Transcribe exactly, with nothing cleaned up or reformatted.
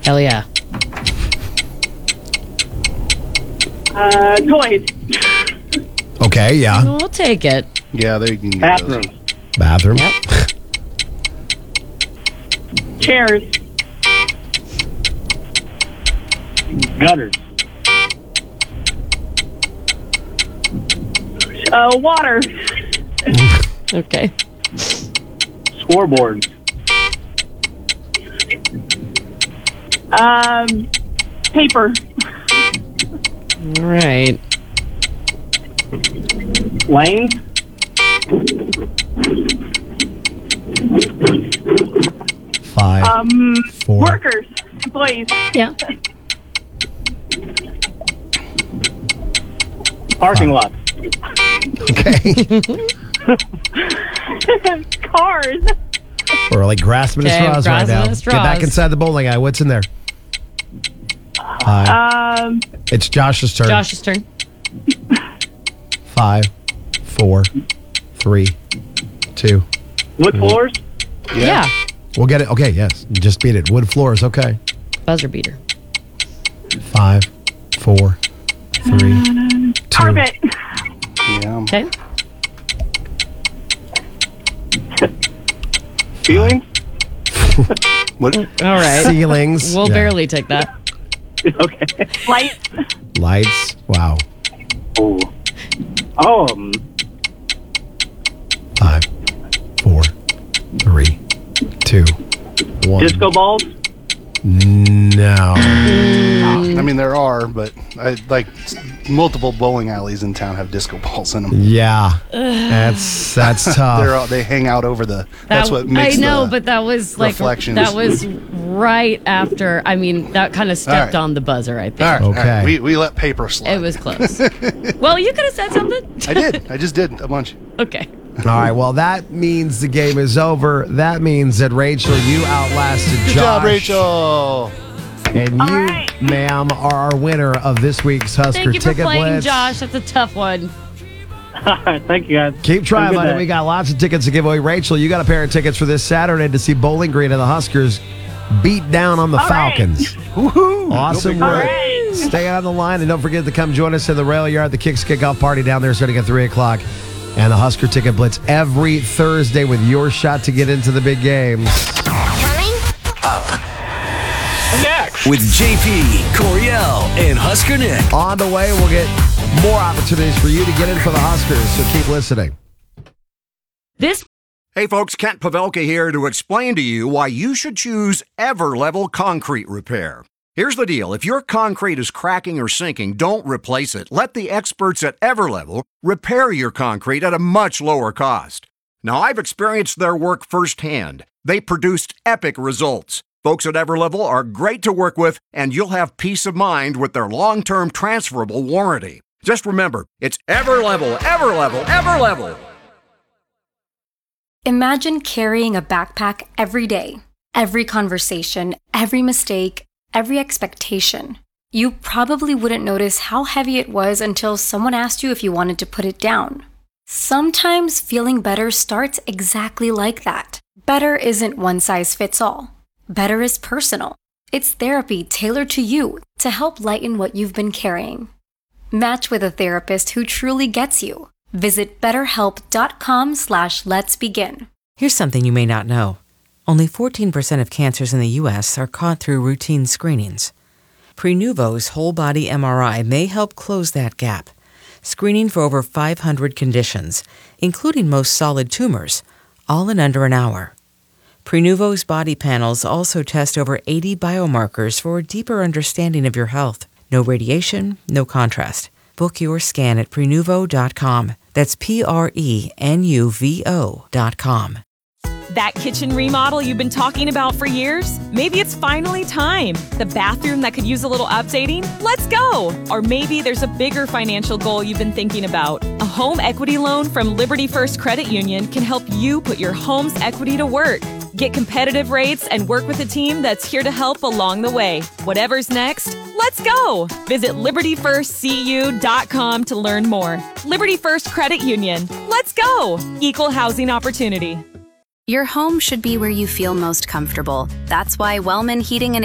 Hell yeah. Uh, toys. Okay, yeah. We'll take it. Yeah, there you can get Bathrooms. those. Bathroom. Yep. Chairs. Gutters. Uh, water. Okay. Scoreboard. Um, paper. All right. Lanes. Five. Um, Four. workers. Employees. Yeah. Parking lot. Okay. Cars. We're like grasping at Okay, straws right grasping now. at Get straws. back inside the bowling alley. What's in there? Five. Um, It's Josh's turn. Josh's turn. Five, four, three, two. wood floors. Yeah. We'll get it. Okay, yes. Just beat it. Wood floors. Okay. Buzzer beater. Five, four, three, two. Carpet. Yeah. Okay. Ceilings. What? All right. Ceilings. We'll Yeah. barely take that. Okay. Lights. Lights. Wow. Oh. Oh. Um, Five, four, three, two, one. disco balls. No. I mean, there are, but I like multiple bowling alleys in town have disco balls in them. Yeah. That's that's They're tough. all, they hang out over the. That's That- what makes I know, the but that was like reflections. that was right after. I mean, that kind of stepped All right. on the buzzer right there. All right, all Okay. right. We we let paper slide. It was close. Well, you could have said something. I did. I just did a bunch. Okay. All right. Well, that means the game is over. That means that Rachel, you outlasted Good Josh. job, Rachel. And you, All right. ma'am, are our winner of this week's Husker Thank you for Ticket playing, Blitz. Josh. That's a tough one. Thank you, guys. Keep trying, Have a good buddy. day. We got lots of tickets to give away. Rachel, you got a pair of tickets for this Saturday to see Bowling Green and the Huskers beat down on the All right. Falcons. Woohoo! Awesome All work. right. Stay on the line and don't forget to come join us in the rail yard. The Kicks Kickoff Party down there starting at three o'clock. And the Husker Ticket Blitz every Thursday with your shot to get into the big games. Next. With J P, Coriel, and Husker Nick. On the way, we'll get more opportunities for you to get in for the Huskers, so keep listening. This Hey folks, Kent Pavelka here to explain to you why you should choose Everlevel Concrete Repair. Here's the deal. If your concrete is cracking or sinking, don't replace it. Let the experts at Everlevel repair your concrete at a much lower cost. Now, I've experienced their work firsthand. They produced epic results. Folks at Everlevel are great to work with, and you'll have peace of mind with their long-term transferable warranty. Just remember, it's Everlevel, Everlevel, Everlevel. Imagine carrying a backpack every day. Every conversation, every mistake, every expectation. You probably wouldn't notice how heavy it was until someone asked you if you wanted to put it down. Sometimes feeling better starts exactly like that. Better isn't one size fits all. Better is personal. It's therapy tailored to you to help lighten what you've been carrying. Match with a therapist who truly gets you. Visit betterhelp.com slash let's begin. Here's something you may not know. Only fourteen percent of cancers in the U S are caught through routine screenings. Prenuvo's whole-body M R I may help close that gap, screening for over five hundred conditions, including most solid tumors, all in under an hour. Prenuvo's body panels also test over eighty biomarkers for a deeper understanding of your health. No radiation, no contrast. Book your scan at prenuvo dot com. That's P R E N U V O dot com. That kitchen remodel you've been talking about for years? Maybe it's finally time. The bathroom that could use a little updating? Let's go! Or maybe there's a bigger financial goal you've been thinking about. A home equity loan from Liberty First Credit Union can help you put your home's equity to work. Get competitive rates and work with a team that's here to help along the way. Whatever's next, let's go! Visit liberty first c u dot com to learn more. Liberty First Credit Union. Let's go! Equal housing opportunity. Your home should be where you feel most comfortable. That's why Wellman Heating and